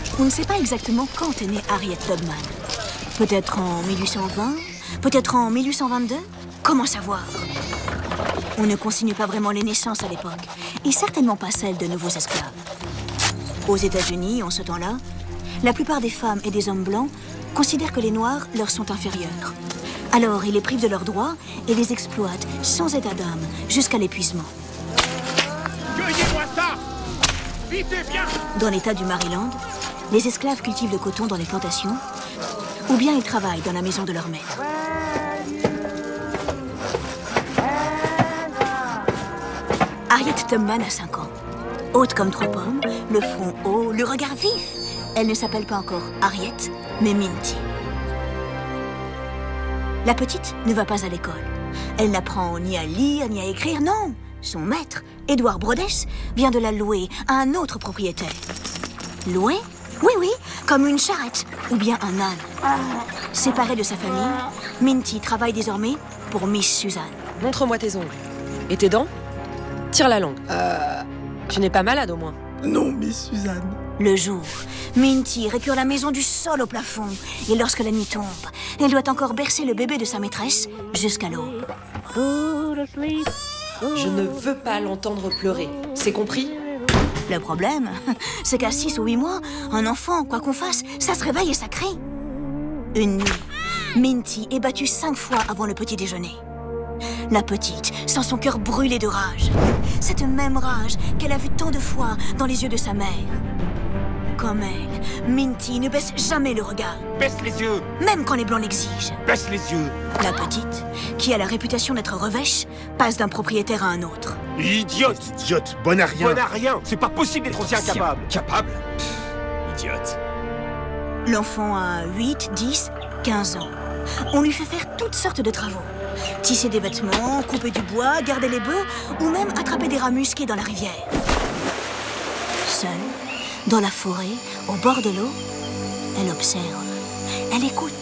On ne sait pas exactement quand est née Harriet Tubman. Peut-être en 1820, peut-être en 1822. Comment savoir? On ne consigne pas vraiment les naissances à l'époque, et certainement pas celles de nouveaux esclaves. Aux États-Unis, en ce temps-là, la plupart des femmes et des hommes blancs considèrent que les Noirs leur sont inférieurs. Alors, ils les privent de leurs droits et les exploitent sans état d'âme jusqu'à l'épuisement. Cueillez-moi ça! Vite et bien! Dans l'État du Maryland, les esclaves cultivent le coton dans les plantations, ou bien ils travaillent dans la maison de leur maître. Harriet Tubman a 5 ans. Haute comme 3 pommes, le front haut, le regard vif. Elle ne s'appelle pas encore Harriet, mais Minty. La petite ne va pas à l'école. Elle n'apprend ni à lire, ni à écrire, non. Son maître, Edward Brodess, vient de la louer à un autre propriétaire. Louer? Oui, oui, comme une charrette ou bien un âne. Séparée de sa famille, Minty travaille désormais pour Miss Suzanne. Montre-moi tes ongles. Et tes dents? Tire la langue. Tu n'es pas malade au moins? Non, Miss Suzanne. Le jour, Minty récure la maison du sol au plafond. Et lorsque la nuit tombe, elle doit encore bercer le bébé de sa maîtresse jusqu'à l'aube. Je ne veux pas l'entendre pleurer. C'est compris? Le problème, c'est qu'à 6 ou 8 mois, un enfant, quoi qu'on fasse, ça se réveille et ça crie. Une nuit, Minty est battue 5 fois avant le petit déjeuner. La petite sent son cœur brûler de rage. Cette même rage qu'elle a vue tant de fois dans les yeux de sa mère. Comme elle, Minty ne baisse jamais le regard. Baisse les yeux! Même quand les blancs l'exigent. Baisse les yeux! La petite, qui a la réputation d'être revêche, passe d'un propriétaire à un autre. Idiote! Idiote, bonne à rien. Bonne à rien! C'est pas possible d'être aussi incapable! Capable? Idiote. L'enfant a 8, 10, 15 ans. On lui fait faire toutes sortes de travaux. Tisser des vêtements, couper du bois, garder les bœufs, ou même attraper des rats musqués dans la rivière. Seule, dans la forêt, au bord de l'eau, elle observe, elle écoute.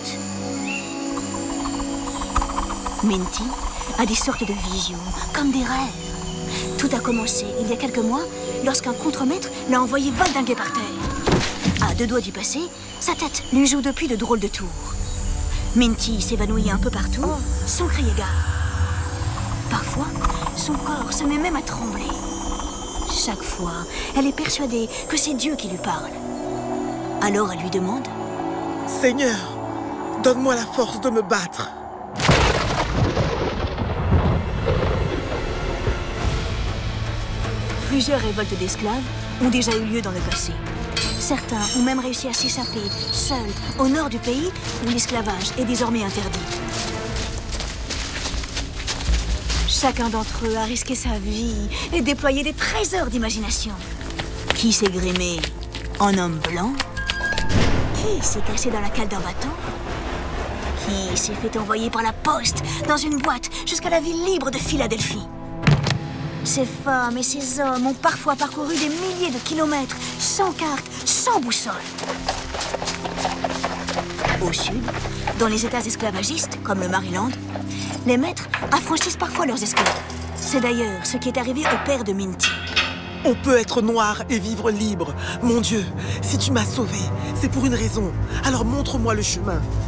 Minty a des sortes de visions, comme des rêves. Tout a commencé il y a quelques mois, lorsqu'un contremaître l'a envoyé valdinguer par terre. À 2 doigts du passé, sa tête lui joue depuis de drôles de tours. Minty s'évanouit un peu partout, sans crier gare. Parfois, son corps se met même à trembler. Chaque fois, elle est persuadée que c'est Dieu qui lui parle. Alors elle lui demande: Seigneur, donne-moi la force de me battre. Plusieurs révoltes d'esclaves ont déjà eu lieu dans le passé. Certains ont même réussi à s'échapper, seuls, au nord du pays, où l'esclavage est désormais interdit. Chacun d'entre eux a risqué sa vie et déployé des trésors d'imagination. Qui s'est grimé en homme blanc? Qui s'est caché dans la cale d'un bateau? Qui s'est fait envoyer par la poste dans une boîte jusqu'à la ville libre de Philadelphie? Ces femmes et ces hommes ont parfois parcouru des milliers de kilomètres, sans carte, sans boussole. Au sud, dans les États esclavagistes, comme le Maryland, les maîtres affranchissent parfois leurs esclaves. C'est d'ailleurs ce qui est arrivé au père de Minty. On peut être noir et vivre libre. Mon Dieu, si tu m'as sauvé, c'est pour une raison. Alors montre-moi le chemin.